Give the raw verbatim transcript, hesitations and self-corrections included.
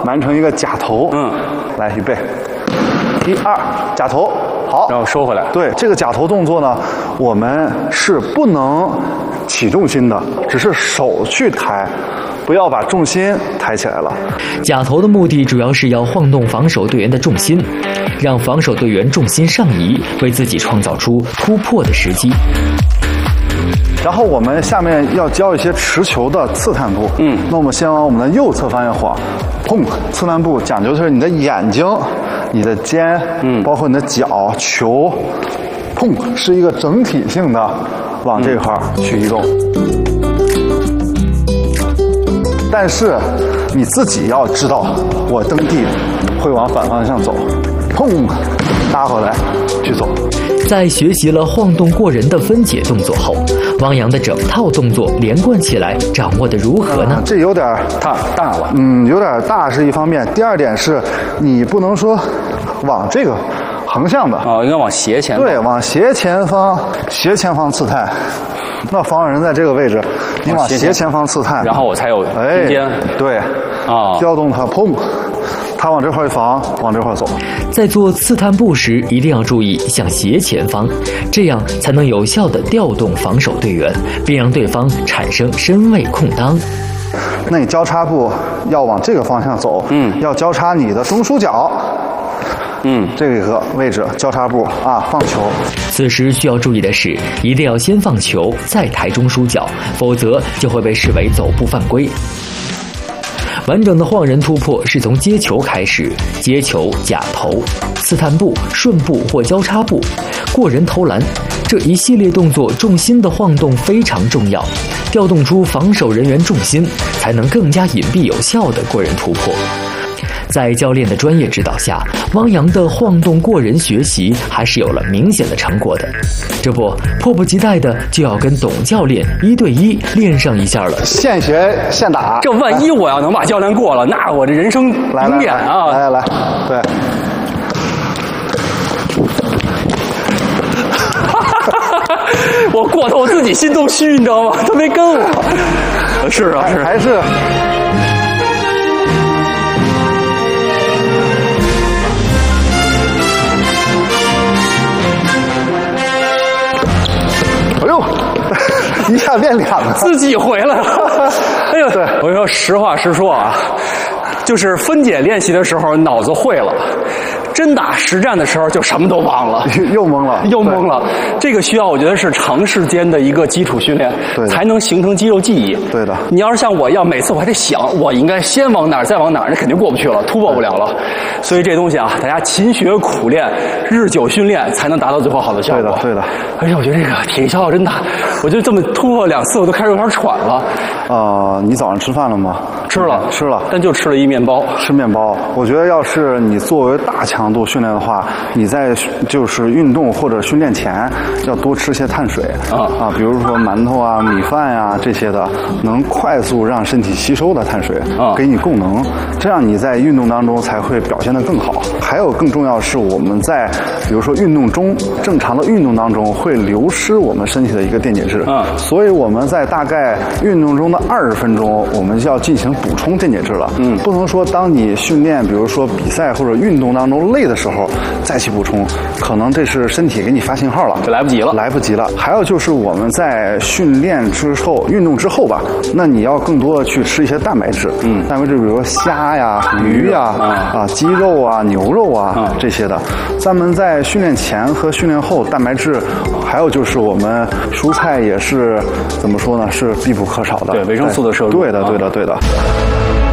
完成一个假头。嗯，来预备，一二，假头。好， 然后收回来。 对，这个假头动作呢，我们是不能起重心的，只是手去抬，不要把重心抬起来了。 假头的目的主要是要晃动防守队员的重心，让防守队员重心上移，为自己创造出突破的时机。 然后我们下面要教一些持球的刺探步。嗯，那我们先往我们的右侧方向晃，砰！刺探步讲究的是你的眼睛、你的肩，嗯，包括你的脚、球，砰，是一个整体性的往这块儿去移动。但是你自己要知道，我蹬地会往反方向走，砰，搭回来去走。 在学习了晃动过人的分解动作后，汪洋的整套动作连贯起来，掌握的如何呢？ 嗯、这有点大大了， 嗯，有点大是一方面。第二点是，你不能说往这个横向的哦，应该往斜前。 对，往斜前方，斜前方刺探。那防守人在这个位置，你往斜前方刺探， 然后我才有空间。 哎、对， 啊， 调动它，砰。他往这块防，往这块走。 在做刺探步时，一定要注意向斜前方，这样才能有效地调动防守队员，并让对方产生身位空当。 那你交叉步要往这个方向走，嗯，要交叉你的中枢脚，嗯，这个位置交叉步啊，放球。 此时需要注意的是，一定要先放球，再抬中枢脚，否则就会被视为走步犯规。完整的晃人突破是从接球开始，接球、假头、刺探步、顺步或交叉步、过人投篮，这一系列动作重心的晃动非常重要，调动出防守人员重心，才能更加隐蔽有效的过人突破。在教练的专业指导下，汪洋的晃动过人学习还是有了明显的成果的。这不，迫不及待的就要跟董教练一对一练上一下了。 现学现打， 这万一我要能把教练过了，那我这人生赢点啊！ 来来来，对。 我过头，我自己心都虚，你知道吗？他没跟我。是啊，是还是。哎呦，一下变脸了， 自己回来了。哎呦，对，我说实话实说啊，就是分解练习的时候脑子会了。真打实战的时候就什么都忘了， 又懵了， 又懵了。这个需要我觉得是长时间的一个基础训练，才能形成肌肉记忆。 对的。 你要是像我一样，每次我还得想，我应该先往哪儿，再往哪儿，那肯定过不去了，突破不了了。所以这东西啊，大家勤学苦练，日久训练，才能达到最后好的效果。 对的，对的。 而且我觉得这个体力消耗真大，我就这么突破两次，我都开始有点喘了。 呃，你早上吃饭了吗？ 吃了， 吃了， 但就吃了一面包。 吃面包，我觉得要是你作为大强度训练的话，你在就是运动或者训练前要多吃些碳水啊啊，比如说馒头啊、米饭呀、啊、这些的，能快速让身体吸收的碳水啊，给你供能，这样你在运动当中才会表现得更好。还有更重要的是，我们在比如说运动中正常的运动当中会流失我们身体的一个电解质，嗯，所以我们在大概运动中的二十分钟，我们就要进行补充电解质了，嗯，不能说当你训练，比如说比赛或者运动当中累的时候再去补充，可能这是身体给你发信号了， 就来不及了， 来不及了。还有就是我们在训练之后、运动之后吧，那你要更多的去吃一些蛋白质，嗯，蛋白质比如说虾呀、鱼呀、嗯、啊、鸡肉啊、牛肉啊、嗯、这些的。咱们在训练前和训练后，蛋白质，还有就是我们蔬菜也是怎么说呢？是必不可少的， 对维生素的摄入。 对的，对的，对的。